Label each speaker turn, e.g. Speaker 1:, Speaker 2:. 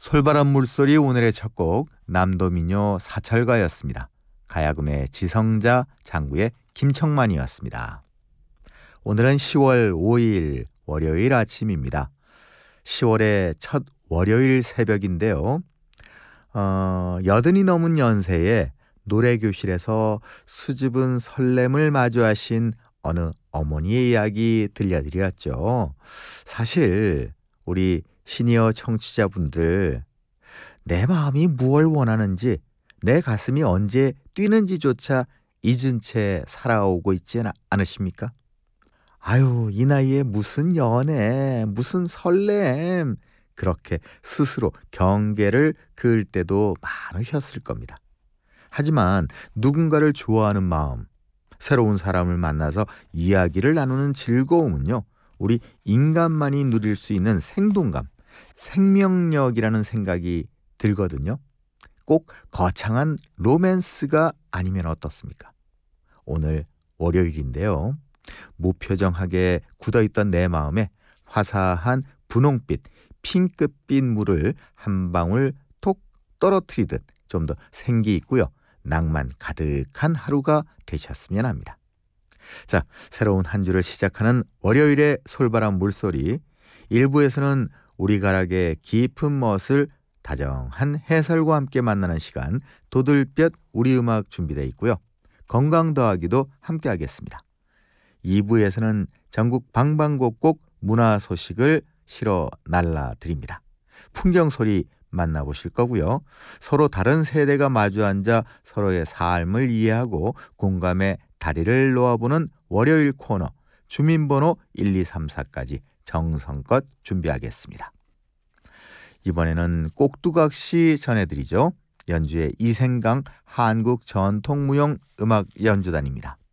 Speaker 1: 솔바람 물소리 오늘의 첫 곡 남도민요 사철가였습니다. 가야금의 지성자, 장구의 김청만이었습니다. 오늘은 10월 5일 월요일 아침입니다. 10월의 첫 월요일 새벽인데요. 여든이 넘은 연세에 노래교실에서 수줍은 설렘을 마주하신 어느 어머니의 이야기 들려드렸죠. 사실 우리 시니어 청취자분들, 내 마음이 무엇을 원하는지, 내 가슴이 언제 뛰는지조차 잊은 채 살아오고 있지 않으십니까? 아유, 이 나이에 무슨 연애, 무슨 설렘, 그렇게 스스로 경계를 그을 때도 많으셨을 겁니다. 하지만 누군가를 좋아하는 마음, 새로운 사람을 만나서 이야기를 나누는 즐거움은요, 우리 인간만이 누릴 수 있는 생동감, 생명력이라는 생각이 들거든요. 꼭 거창한 로맨스가 아니면 어떻습니까? 오늘 월요일인데요. 무표정하게 굳어있던 내 마음에 화사한 분홍빛, 핑크빛 물을 한 방울 톡 떨어뜨리듯 좀 더 생기 있고요. 낭만 가득한 하루가 되셨으면 합니다. 자, 새로운 한 주를 시작하는 월요일의 솔바람 물소리. 1부에서는 우리 가락의 깊은 멋을 다정한 해설과 함께 만나는 시간, 도들볕 우리 음악 준비되어 있고요. 건강 더하기도 함께 하겠습니다. 2부에서는 전국 방방곡곡 문화 소식을 실어 날라드립니다. 풍경 소리 만나보실 거고요. 서로 다른 세대가 마주 앉아 서로의 삶을 이해하고 공감의 다리를 놓아보는 월요일 코너, 주민번호 1234까지 정성껏 준비하겠습니다. 이번에는 꼭두각시 전해드리죠. 연주의 이생강 한국전통무용 음악 연주단입니다.